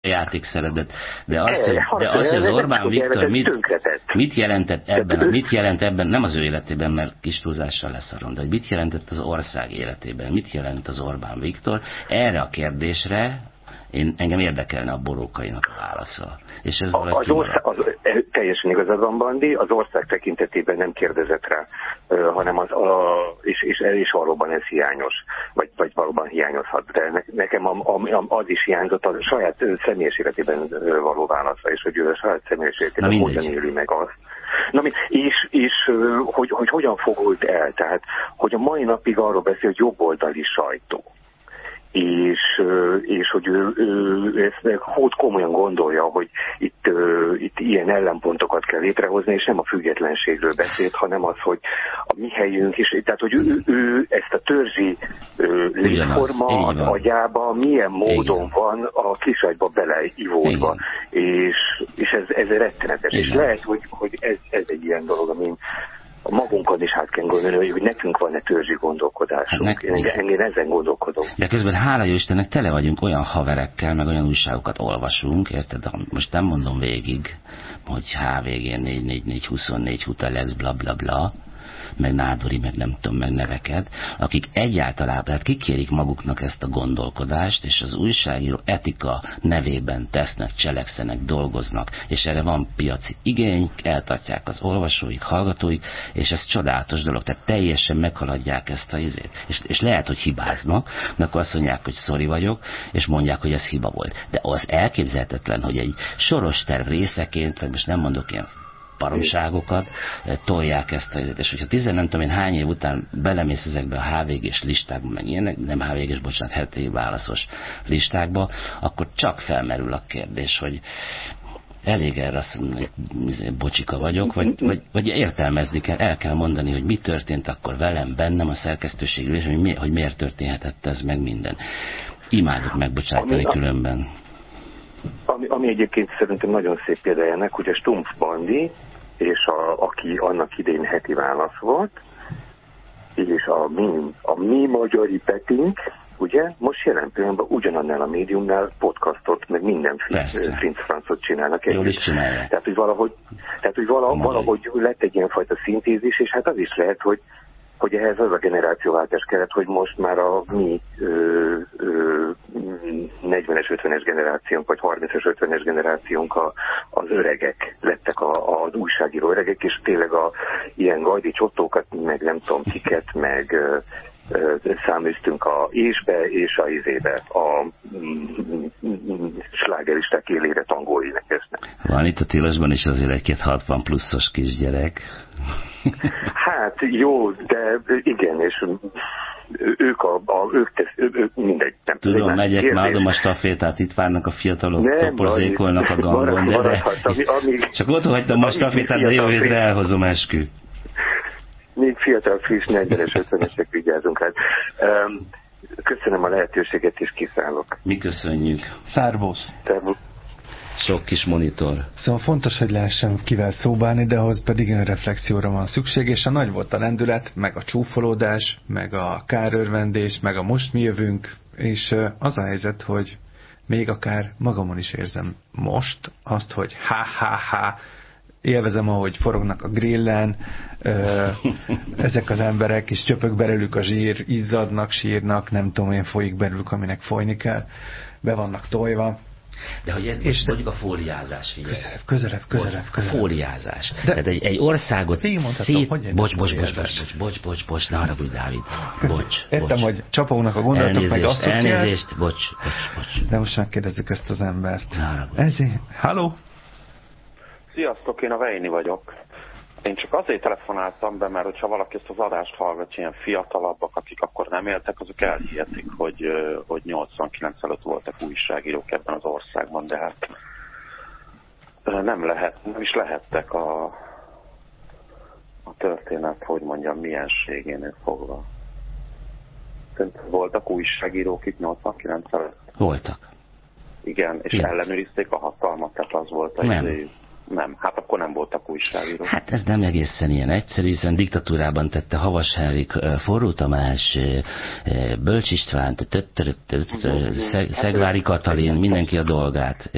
játékszeredet, de azt, hogy az Orbán Viktor mit jelent ebben, nem az ő életében, mert kis túlzással leszarom, de hogy mit jelentett az ország életében, mit jelent az Orbán Viktor, erre a kérdésre engem érdekelne a Borókainak a válasza. És ez teljesen igazad van, Bandi, az ország tekintetében nem kérdezett rá, hanem és valóban ez hiányos, vagy valóban hiányozhat. De nekem az is hiányzott a saját személyes életében való válasza, és hogy ő a saját személyes életében hogyan éli meg azt. És hogy hogyan fogult el, tehát hogy a mai napig arról beszél, hogy jobboldali sajtó. És hogy ő ezt komolyan gondolja, hogy itt ilyen ellenpontokat kell létrehozni, és nem a függetlenségről beszélt, hanem az, hogy a mi helyünk is, tehát hogy ő ezt a törzsi létforma az agyába milyen módon van a kisagyba beleivódva, és ez rettenetes. És lehet, hogy ez egy ilyen dolog, amin magunkon is hát kell gondolni, hogy nekünk van-e törzsi gondolkodásunk. Én ezen gondolkodom. De közben hála jó Istennek tele vagyunk olyan haverekkel, meg olyan újságokat olvasunk, érted? Most nem mondom végig, hogy HVG 44424 Hutalex, bla bla bla, meg Nádori, meg nem tudom, meg neveket, akik egyáltalán, tehát kikérik maguknak ezt a gondolkodást, és az újságíró etika nevében tesznek, cselekszenek, dolgoznak, és erre van piaci igény, eltartják az olvasóik, hallgatóik, és ez csodálatos dolog, tehát teljesen meghaladják ezt a izét. És lehet, hogy hibáznak, de akkor azt mondják, hogy sorry vagyok, és mondják, hogy ez hiba volt. De az elképzelhetetlen, hogy egy soros terv részeként, vagy most nem mondok ilyen baromságokat, tolják ezt a helyzetet. És hogyha nem tudom én hány év után belemész ezekbe a HVG-s listákba, meg ilyenek, nem HVG-s, bocsánat, heti válaszos listákba, akkor csak felmerül a kérdés, hogy elég erre azt mondani, hogy bocsika vagyok, vagy értelmezni kell, el kell mondani, hogy mi történt akkor velem, bennem a szerkesztőségről, és hogy miért történhetett ez meg minden. Imádok megbocsájtani különben. Ami egyébként szerintem nagyon szép példája ennek, hogy a Stumpf Bandi, és aki annak idején heti válasz volt, és a mi magyari Petink, ugye, most jelen pillanatban ugyanannál a médiumnál podcastot, meg minden finc-francot csinálnak. Jól is csinálják. Tehát, hogy valahogy lett egy ilyenfajta szintézis, és hát az is lehet, hogy ehhez az a generációváltás kellett, hogy most már a mi 40-es, 50-es generációnk, vagy 30-es, 50-es generációnk az öregek lettek, az újságíró öregek, és tényleg ilyen Gajdi Csottókat, meg nem tudom kiket, meg száműztünk a ésbe és a izébe, a slágeristák élére tangó énekesnek. Van itt a tilosban is azért egy-két 60 pluszos kisgyerek. Hát jó, de igen, és ők mindegy. Nem tudom, megyek, már adom a stafétát, itt várnak a fiatalok, toporzékolnak a gangon, de csak ott hagytam a stafétát, de jó hétre elhozom, eskü. Még fiatal, friss, 40-es, 50-esek vigyázunk hát. Köszönöm a lehetőséget, és kiszállok. Mi köszönjük. Szervusz. Sok kis monitor. Szóval fontos, hogy lehessen kivel szóbálni, de ahhoz pedig önreflexióra van szükség, és a nagy volt a lendület, meg a csúfolódás, meg a kárörvendés, meg a most mi jövünk, és az a helyzet, hogy még akár magamon is érzem most azt, hogy ha, élvezem, ahogy forognak a grillen, ezek az emberek, és csöpög belőlük a zsír, izzadnak, sírnak, nem tudom én, folyik belőlük, aminek folyni kell, be vannak tojva. De hogy és mondjuk a fóliázás, figyelj. Közelebb. A fóliázás. Tehát egy országot Bocs, ne haragudj, Dávid. Értem, hogy csapónak a gondolatok, meg asszociálsz. Elnézést, bocs. De most megkérdezzük ezt az embert. Halló? Sziasztok, én a Veini vagyok. Én csak azért telefonáltam be, mert hogyha valaki ezt az adást hallgatja, ilyen fiatalabbak, akik akkor nem éltek, azok elhihetik, hogy 89 előtt voltak újságírók ebben az országban, de hát nem is lehettek a történet, hogy mondjam, mienségénél fogva. Voltak újságírók itt 89 előtt? Voltak. Igen, és ellenőrizték a hatalmat, tehát az volt a idejük. Nem, hát akkor nem voltak újságírók. Hát ez nem egészen ilyen egyszerű, hiszen diktatúrában tette Havas Henrik, Forró Tamás, Bölcs István, Szegvári Katalin, mindenki a dolgát.